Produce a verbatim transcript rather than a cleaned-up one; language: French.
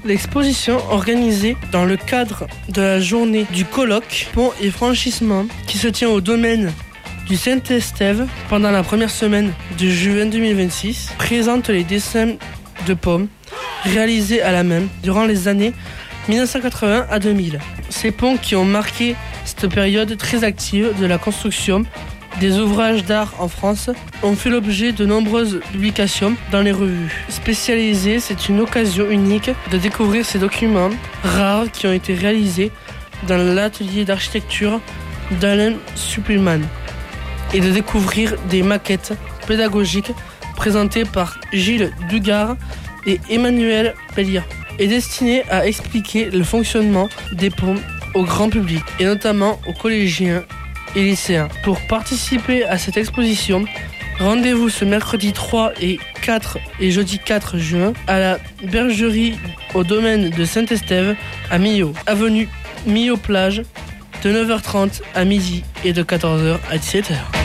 L'exposition organisée dans le cadre de la journée du colloque Pont et Franchissement qui se tient au domaine du Saint-Estève pendant la première semaine de juin deux mille vingt-six présente les dessins de Pom réalisés à la main durant les années mille neuf cent quatre-vingts à deux mille. Ces ponts qui ont marqué cette période très active de la construction des ouvrages d'art en France ont fait l'objet de nombreuses publications dans les revues spécialisées. C'est une occasion unique de découvrir ces documents rares qui ont été réalisés dans l'atelier d'architecture d'Alain Suppelman et de découvrir des maquettes pédagogiques présentées par Gilles Dugard et Emmanuel Pellier et destinées à expliquer le fonctionnement des ponts au grand public et notamment aux collégiens et lycéens. Pour participer à cette exposition, rendez-vous ce mercredi trois et quatre et jeudi quatre juin à la bergerie au domaine de Saint-Estève à Millau, avenue Millau-Plage, de neuf heures trente à midi et de quatorze heures à dix-sept heures.